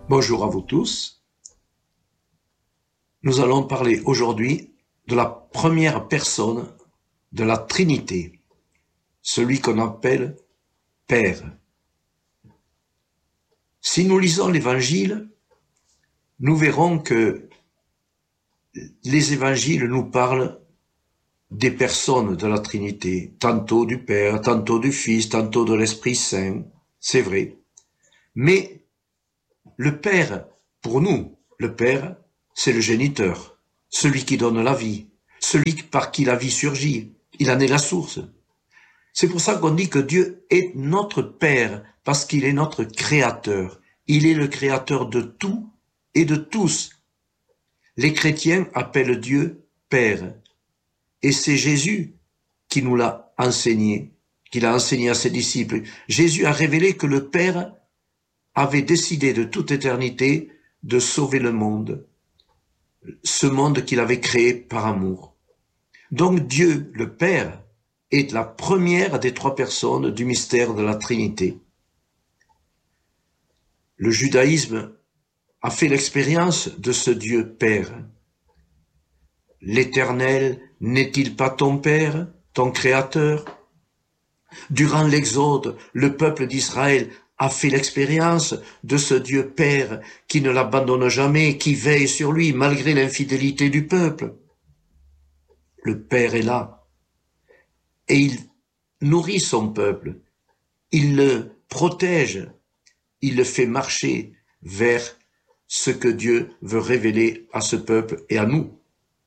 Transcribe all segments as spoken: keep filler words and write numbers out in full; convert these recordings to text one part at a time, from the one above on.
Bonjour à vous tous. Nous allons parler aujourd'hui de la première personne de la Trinité, celui qu'on appelle Père. Si nous lisons l'Évangile, nous verrons que les Évangiles nous parlent des personnes de la Trinité, tantôt du Père, tantôt du Fils, tantôt de l'Esprit Saint, c'est vrai. Mais le Père, pour nous, le Père, c'est le géniteur, celui qui donne la vie, celui par qui la vie surgit. Il en est la source. C'est pour ça qu'on dit que Dieu est notre Père, parce qu'il est notre Créateur. Il est le Créateur de tout et de tous. Les chrétiens appellent Dieu Père. Et c'est Jésus qui nous l'a enseigné, qu'il a enseigné à ses disciples. Jésus a révélé que le Père avait décidé de toute éternité de sauver le monde, ce monde qu'il avait créé par amour. Donc Dieu, le Père, est la première des trois personnes du mystère de la Trinité. Le judaïsme a fait l'expérience de ce Dieu Père. L'Éternel n'est-il pas ton Père, ton Créateur? Durant l'Exode, le peuple d'Israël a fait l'expérience de ce Dieu Père qui ne l'abandonne jamais, qui veille sur lui malgré l'infidélité du peuple. Le Père est là et il nourrit son peuple, il le protège, il le fait marcher vers ce que Dieu veut révéler à ce peuple et à nous.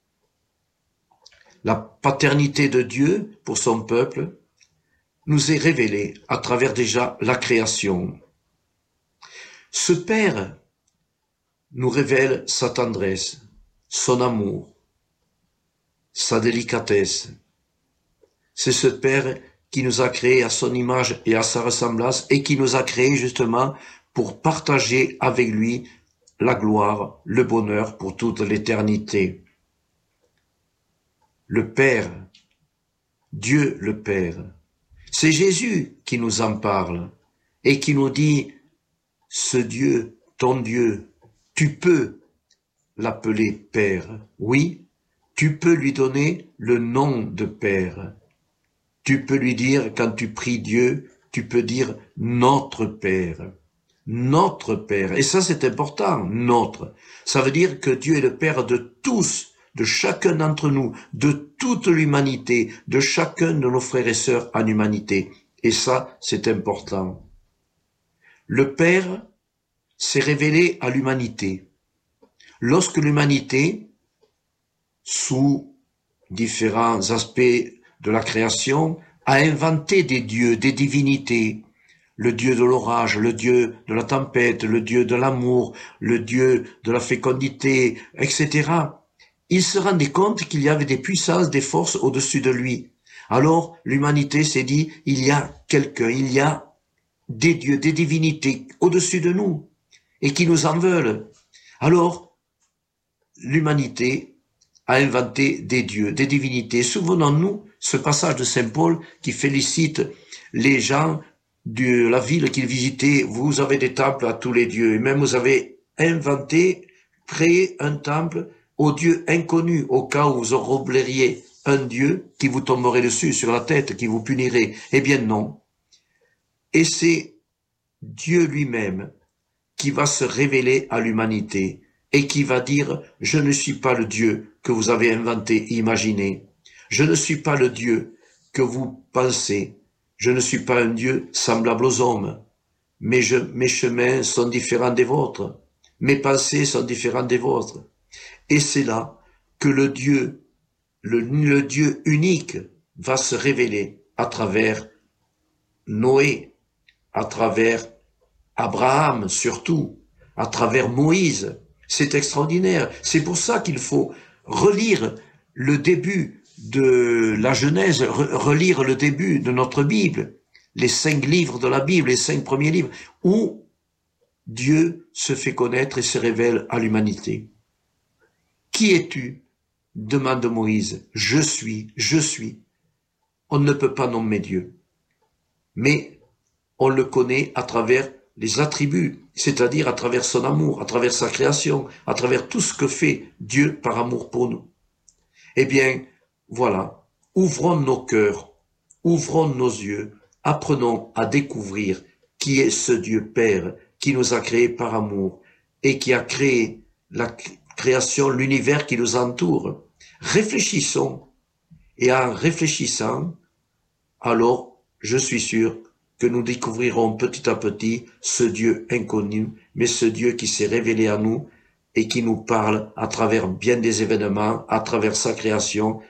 La paternité de Dieu pour son peuple nous est révélée à travers déjà la création. Ce Père nous révèle sa tendresse, son amour, sa délicatesse. C'est ce Père qui nous a créés à son image et à sa ressemblance et qui nous a créés justement pour partager avec lui la gloire, le bonheur pour toute l'éternité. Le Père, Dieu le Père, c'est Jésus qui nous en parle et qui nous dit « Ce Dieu, ton Dieu, tu peux l'appeler Père. Oui, tu peux lui donner le nom de Père. Tu peux lui dire, quand tu pries Dieu, tu peux dire « Notre Père ». Notre Père. Et ça, c'est important, notre. Ça veut dire que Dieu est le Père de tous, de chacun d'entre nous, de toute l'humanité, de chacun de nos frères et sœurs en humanité. Et ça, c'est important. Le Père s'est révélé à l'humanité. Lorsque l'humanité, sous différents aspects de la création, a inventé des dieux, des divinités, le dieu de l'orage, le dieu de la tempête, le dieu de l'amour, le dieu de la fécondité, et cetera, il se rendait compte qu'il y avait des puissances, des forces au-dessus de lui. Alors, l'humanité s'est dit, il y a quelqu'un, il y a des dieux, des divinités au-dessus de nous, et qui nous en veulent. Alors, l'humanité a inventé des dieux, des divinités. Souvenons-nous ce passage de Saint Paul qui félicite les gens de la ville qu'il visitait. Vous avez des temples à tous les dieux, et même vous avez inventé, créé un temple au Dieu inconnu, au cas où vous enrobleriez un Dieu qui vous tomberait dessus, sur la tête, qui vous punirait. Eh bien non. Et c'est Dieu lui-même qui va se révéler à l'humanité et qui va dire « Je ne suis pas le Dieu que vous avez inventé et imaginé. Je ne suis pas le Dieu que vous pensez. Je ne suis pas un Dieu semblable aux hommes. Mais je, mes chemins sont différents des vôtres. Mes pensées sont différentes des vôtres. » Et c'est là que le Dieu, le, le Dieu unique va se révéler à travers Noé, à travers Abraham surtout, à travers Moïse. C'est extraordinaire. C'est pour ça qu'il faut relire le début de la Genèse, re relire le début de notre Bible, les cinq livres de la Bible, les cinq premiers livres, où Dieu se fait connaître et se révèle à l'humanité. Qui es-tu? Demande Moïse. Je suis, je suis. On ne peut pas nommer Dieu. Mais on le connaît à travers les attributs, c'est-à-dire à travers son amour, à travers sa création, à travers tout ce que fait Dieu par amour pour nous. Eh bien, voilà, ouvrons nos cœurs, ouvrons nos yeux, apprenons à découvrir qui est ce Dieu Père qui nous a créés par amour et qui a créé la création, l'univers qui nous entoure. Réfléchissons, et en réfléchissant, alors je suis sûr que nous découvrirons petit à petit ce Dieu inconnu, mais ce Dieu qui s'est révélé à nous et qui nous parle à travers bien des événements, à travers sa création